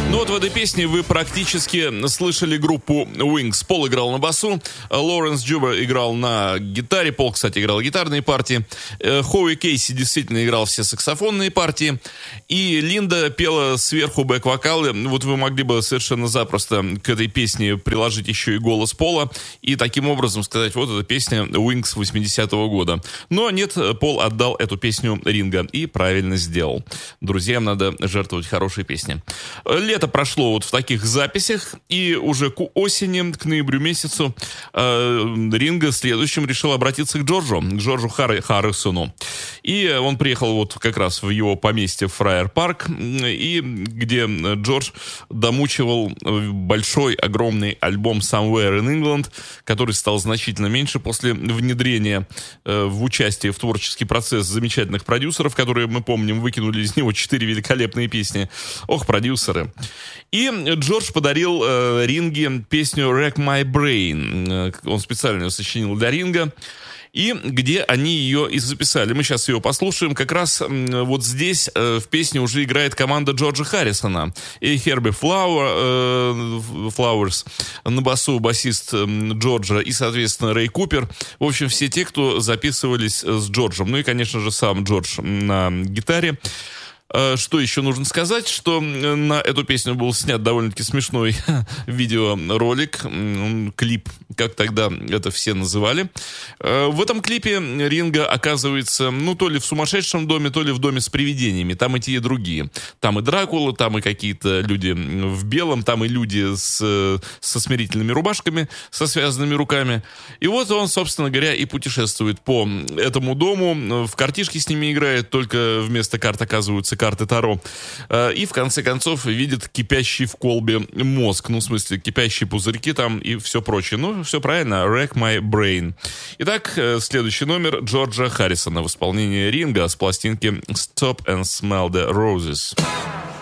Ну вот в этой песне вы практически слышали группу Wings. Пол играл на басу, Лоуренс Джуба играл на гитаре, Пол, кстати, играл гитарные партии, Хоуи Кейси действительно играл все саксофонные партии, и Линда пела сверху бэк-вокалы. Вот вы могли бы совершенно запросто к этой песне приложить еще и голос Пола, и таким образом сказать, вот эта песня Wings 80-го года. Но нет, Пол отдал эту песню Ринго, и правильно сделал. Друзьям надо жертвовать хорошей песней. Лето прошло вот в таких записях, и уже к осени, к ноябрю месяцу Ринго следующим решил обратиться к Джорджу Харрисону. И он приехал вот как раз в его поместье Фраер Парк, и где Джордж домучивал большой, огромный альбом Somewhere in England, который стал значительно меньше после внедрения в участие в творческий процесс замечательных продюсеров, которые, мы помним, выкинули из него 4 великолепные песни. Ох, продюсеры. И Джордж подарил Ринге песню «Rack My Brain». Он специально ее сочинил для Ринга. И где они ее и записали. Мы сейчас ее послушаем. Как раз вот здесь в песне уже играет команда Джорджа Харрисона. И Херби Флауэрс на басу, басист Джорджа, и, соответственно, Рэй Купер. В общем, все те, кто записывались с Джорджем. Ну и, конечно же, сам Джордж на гитаре. Что еще нужно сказать, что на эту песню был снят довольно-таки смешной видеоролик, клип, как тогда это все называли. В этом клипе Ринго оказывается, ну, то ли в сумасшедшем доме, то ли в доме с привидениями. Там и те, и другие. Там и Дракула, там и какие-то люди в белом, там и люди со смирительными рубашками, со связанными руками. И вот он, собственно говоря, и путешествует по этому дому. В картишки с ними играет, только вместо карт оказываются карты Таро. И в конце концов видит кипящий в колбе мозг. Ну, в смысле, кипящие пузырьки там и все прочее. Ну, все правильно. Rack My Brain. Итак, следующий номер Джорджа Харрисона в исполнении Ринго с пластинки Stop and Smell the Roses.